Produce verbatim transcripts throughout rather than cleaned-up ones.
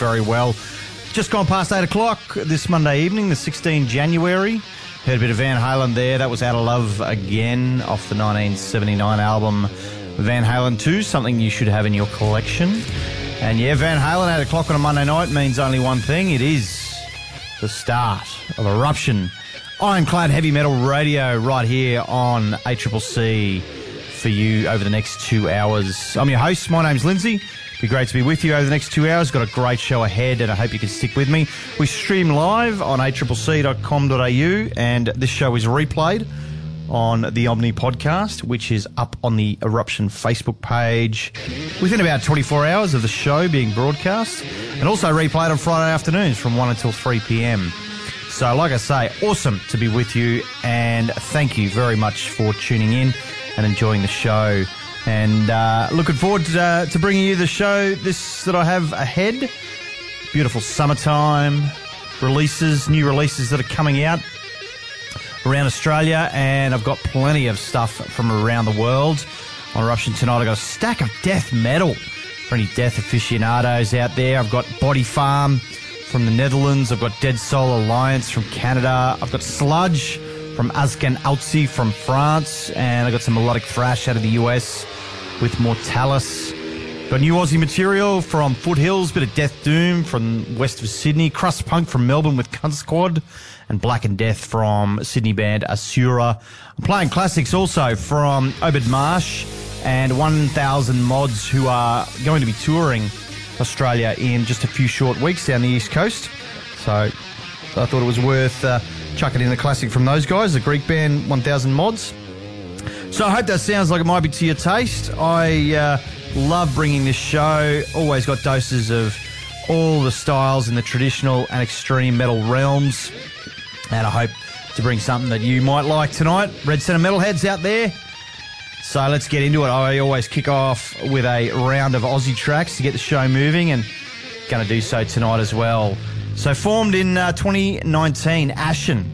very well. Just gone past eight o'clock this Monday evening, the sixteenth of January. Heard a bit of Van Halen there. That was Out of Love Again off the nineteen seventy-nine album Van Halen two, something you should have in your collection. And yeah, Van Halen, eight o'clock on a Monday night means only one thing. It is the start of Eruption. Ironclad Heavy Metal Radio right here on A C C C for you over the next two hours. I'm your host. My name's Lindsay. Be great to be with you over the next two hours. Got a great show ahead, and I hope you can stick with me. We stream live on a c c c dot com dot a u, and this show is replayed on the Omni podcast, which is up on the Eruption Facebook page within about twenty-four hours of the show being broadcast, and also replayed on Friday afternoons from one until three p.m. So, like I say, awesome to be with you, and thank you very much for tuning in and enjoying the show. And uh, looking forward to, uh, to bringing you the show this that I have ahead. Beautiful summertime releases, new releases that are coming out around Australia, and I've got plenty of stuff from around the world. On Eruption tonight, I've got a stack of death metal for any death aficionados out there. I've got Body Farm from the Netherlands. I've got Dead Soul Alliance from Canada. I've got Sludge from Azkan Outsi from France, and I've got some melodic thrash out of the U S with Mortalis. Got new Aussie material from Foothills, bit of Death Doom from west of Sydney, Crust Punk from Melbourne with Cunt Squad, and Black and Death from Sydney band Asura. I'm playing classics also from Obed Marsh and one thousand Mods, who are going to be touring Australia in just a few short weeks down the East Coast. So I thought it was worth uh, chucking in the classic from those guys, the Greek band one thousand Mods. So I hope that sounds like it might be to your taste. I uh, love bringing this show. Always got doses of all the styles in the traditional and extreme metal realms. And I hope to bring something that you might like tonight. Red Centre Metalheads out there. So let's get into it. I always kick off with a round of Aussie tracks to get the show moving, and going to do so tonight as well. So formed in uh, twenty nineteen, Ashen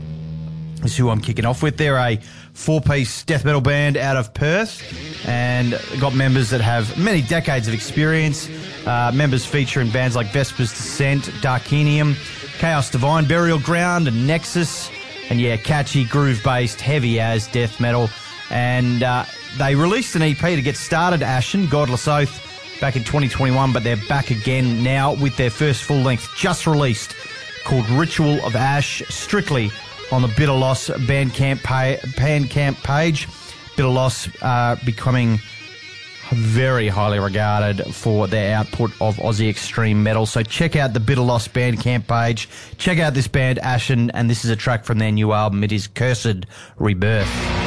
is who I'm kicking off with. They're a four-piece death metal band out of Perth, and got members that have many decades of experience. Uh, members featuring bands like Vesper's Descent, Darkenium, Chaos Divine, Burial Ground, and Nexus. And yeah, catchy, groove-based, heavy as death metal. And uh, they released an E P to get started, Ashen, Godless Oath, back in twenty twenty-one, but they're back again now with their first full-length just released, called Ritual of Ash, strictly on the Bitter Loss Bandcamp, pa- Bandcamp page. Bitter Loss uh, becoming very highly regarded for their output of Aussie extreme metal. So check out the Bitter Loss Bandcamp page. Check out this band, Ashen, and this is a track from their new album. It is Cursed Rebirth.